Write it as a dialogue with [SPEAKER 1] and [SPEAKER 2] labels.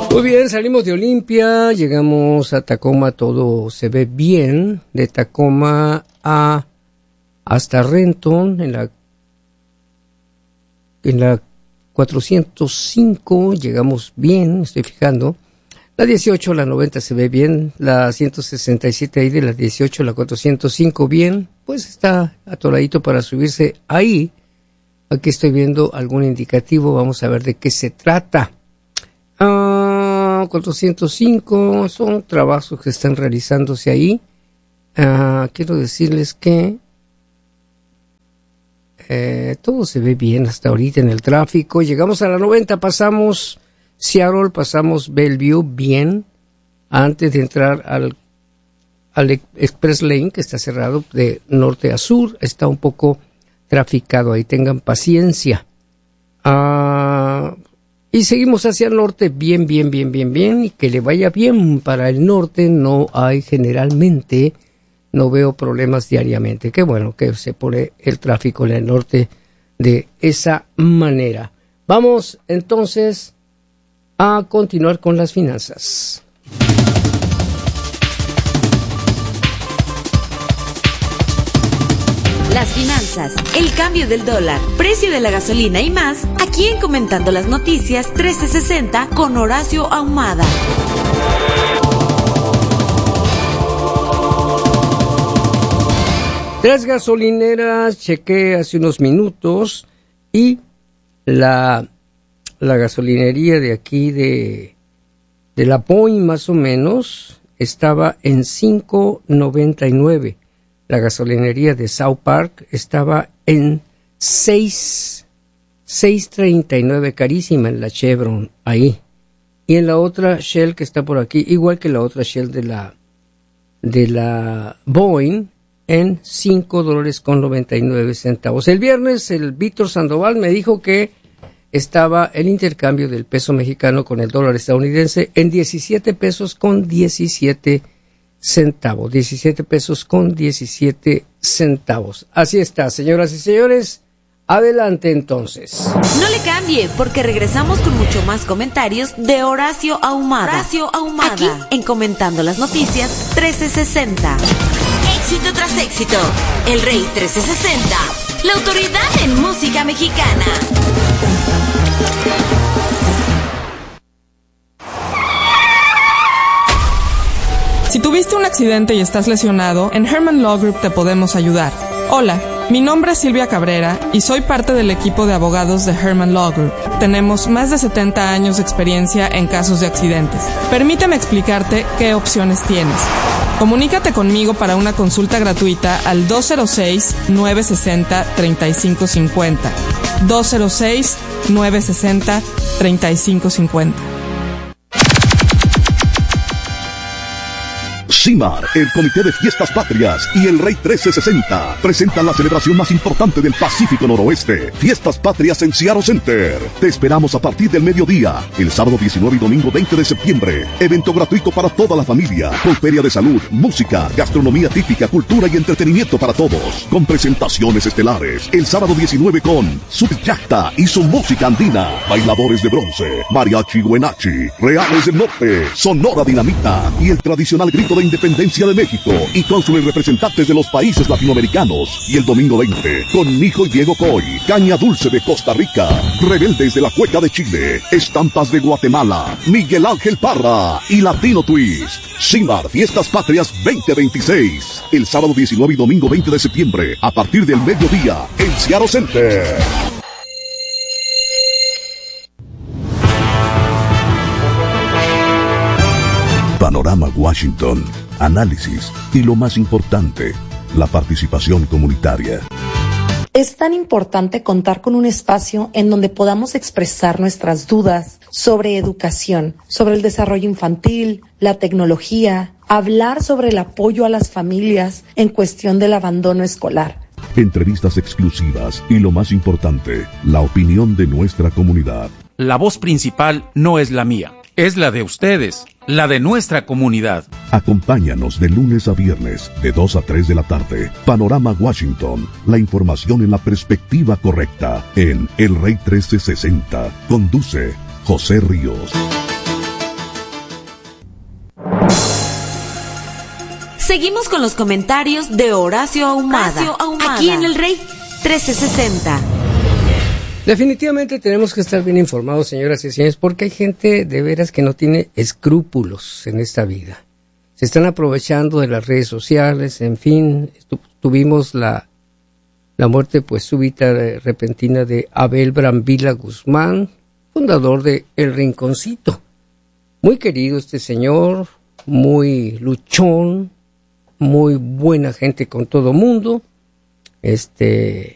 [SPEAKER 1] Muy bien, salimos de Olimpia, llegamos a Tacoma, todo se ve bien. De Tacoma hasta Renton, en la 405, llegamos bien, estoy fijando. La 18, la 90 se ve bien, la 167 ahí de la 18, la 405 bien, pues está atoradito para subirse ahí. Aquí estoy viendo algún indicativo, vamos a ver de qué se trata. 405 son trabajos que están realizándose ahí. Quiero decirles que todo se ve bien hasta ahorita en el tráfico. Llegamos a la 90, pasamos Seattle, pasamos Bellevue bien antes de entrar al Express Lane, que está cerrado de norte a sur. Está un poco traficado ahí, tengan paciencia. Y seguimos hacia el norte, bien, y que le vaya bien para el norte. No hay generalmente, no veo problemas diariamente. Qué bueno que se pone el tráfico en el norte de esa manera. Vamos entonces a continuar con las finanzas.
[SPEAKER 2] Las finanzas, el cambio del dólar, precio de la gasolina y más, aquí en Comentando las Noticias 1360 con Horacio Ahumada.
[SPEAKER 1] Tres gasolineras, chequé hace unos minutos y la gasolinería de aquí de La Point más o menos estaba en $5.99. La gasolinería de South Park estaba en $6.39, carísima en la Chevron, ahí. Y en la otra Shell que está por aquí, igual que la otra Shell de la Boeing, en $5.99. El viernes, el Víctor Sandoval me dijo que estaba el intercambio del peso mexicano con el dólar estadounidense en 17 pesos con 17 centavos. 17 pesos con 17 centavos. Así está, señoras y señores. Adelante entonces.
[SPEAKER 2] No le cambie, porque regresamos con mucho más comentarios de Horacio Ahumada. Aquí en Comentando las Noticias 1360. Éxito tras éxito. El Rey 1360. La autoridad en música mexicana.
[SPEAKER 3] Si tuviste un accidente y estás lesionado, en Herman Law Group te podemos ayudar. Hola, mi nombre es Silvia Cabrera y soy parte del equipo de abogados de Herman Law Group. Tenemos más de 70 años de experiencia en casos de accidentes. Permíteme explicarte qué opciones tienes. Comunícate conmigo para una consulta gratuita al 206-960-3550. 206-960-3550.
[SPEAKER 4] CIMAR, el Comité de Fiestas Patrias y el Rey 1360 presentan la celebración más importante del Pacífico Noroeste, Fiestas Patrias en Seattle Center. Te esperamos a partir del mediodía, el sábado 19 y domingo 20 de septiembre. Evento gratuito para toda la familia, con feria de salud, música, gastronomía típica, cultura y entretenimiento para todos, con presentaciones estelares. El sábado 19 con Subjacta y su música andina, bailadores de bronce, mariachi Huenachi, Reales del Norte, Sonora Dinamita y el tradicional grito de Independencia de México, y cónsules representantes de los países latinoamericanos. Y el domingo 20 con Mijo y Diego Coy, Caña Dulce de Costa Rica, Rebeldes de la Cueca de Chile, Estampas de Guatemala, Miguel Ángel Parra y Latino Twist. CIMAR Fiestas Patrias 2026, el sábado 19 y domingo 20 de septiembre, a partir del mediodía, en Seattle Center. Panorama Washington, análisis y lo más importante, la participación comunitaria.
[SPEAKER 5] Es tan importante contar con un espacio en donde podamos expresar nuestras dudas sobre educación, sobre el desarrollo infantil, la tecnología, hablar sobre el apoyo a las familias en cuestión del abandono escolar.
[SPEAKER 4] Entrevistas exclusivas y lo más importante, la opinión de nuestra comunidad.
[SPEAKER 6] La voz principal no es la mía, es la de ustedes, la de nuestra comunidad.
[SPEAKER 4] Acompáñanos de lunes a viernes, de 2 a 3 de la tarde. Panorama Washington, la información en la perspectiva correcta, en El Rey 1360. Conduce José Ríos.
[SPEAKER 2] Seguimos con los comentarios de Horacio Ahumada, aquí en el Rey 1360.
[SPEAKER 1] Definitivamente tenemos que estar bien informados, señoras y señores, porque hay gente de veras que no tiene escrúpulos en esta vida. Se están aprovechando de las redes sociales, en fin, tuvimos la muerte pues súbita, repentina de Abel Brambila Guzmán, fundador de El Rinconcito. Muy querido este señor, muy luchón, muy buena gente con todo mundo,